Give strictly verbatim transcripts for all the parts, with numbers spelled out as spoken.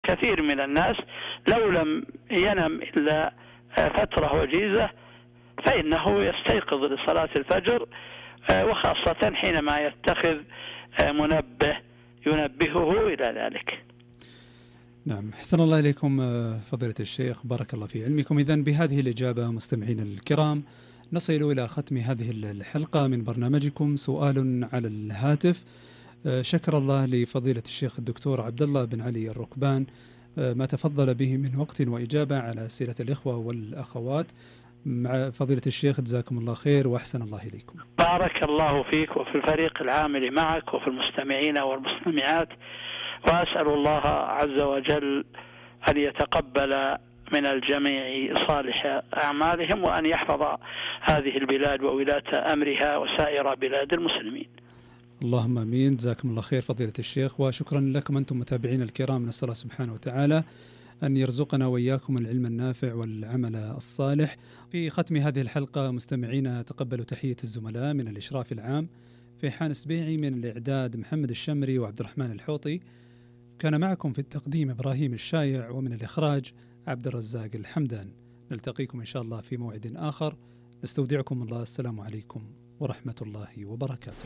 كثير من الناس لو لم ينم إلا فترة وجيزة فإنه يستيقظ لصلاة الفجر، وخاصة حينما يتخذ منبه ينبهه إلى ذلك. نعم، حسن الله إليكم فضيلة الشيخ، بارك الله في علمكم. إذن بهذه الإجابة مستمعين الكرام نصل إلى ختم هذه الحلقة من برنامجكم سؤال على الهاتف. شكر الله لفضيلة الشيخ الدكتور عبد الله بن علي الركبان ما تفضل به من وقت وإجابة على أسئلة الإخوة والأخوات. مع فضيلة الشيخ جزاكم الله خير وأحسن الله إليكم. بارك الله فيك وفي الفريق العامل معك وفي المستمعين والمستمعات، وأسأل الله عز وجل أن يتقبل من الجميع صالح أعمالهم، وأن يحفظ هذه البلاد وولاة أمرها وسائر بلاد المسلمين. اللهم امين. جزاكم الله خير فضيلة الشيخ، وشكرا لكم انتم متابعين الكرام. نسأل الله سبحانه وتعالى ان يرزقنا واياكم العلم النافع والعمل الصالح. في ختم هذه الحلقة مستمعينا تقبلوا تحية الزملاء من الاشراف العام فيحان سبيعي، من الاعداد محمد الشمري وعبد الرحمن الحوطي، كان معكم في التقديم ابراهيم الشايع، ومن الاخراج عبد الرزاق الحمدان. نلتقيكم ان شاء الله في موعد اخر، نستودعكم الله. السلام عليكم ورحمة الله وبركاته.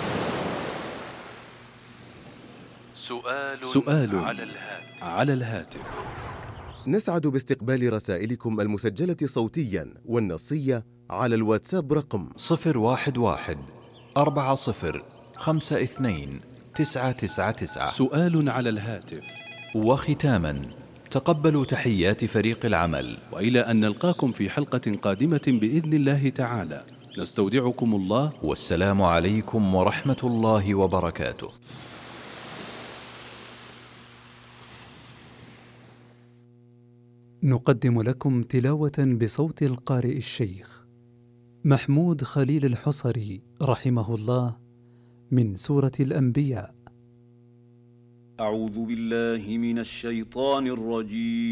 سؤال, سؤال على الهاتف. على الهاتف. نسعد باستقبال رسائلكم المسجلة صوتيا والنصية على الواتساب رقم صفر واحد واحد أربعة صفر خمسة اثنين تسعة تسعة تسعة. سؤال على الهاتف. وختاما تقبلوا تحيات فريق العمل، وإلى أن نلقاكم في حلقة قادمة بإذن الله تعالى، نستودعكم الله، والسلام عليكم ورحمة الله وبركاته. نقدم لكم تلاوة بصوت القارئ الشيخ محمود خليل الحصري رحمه الله من سورة الأنبياء. أعوذ بالله من الشيطان الرجيم.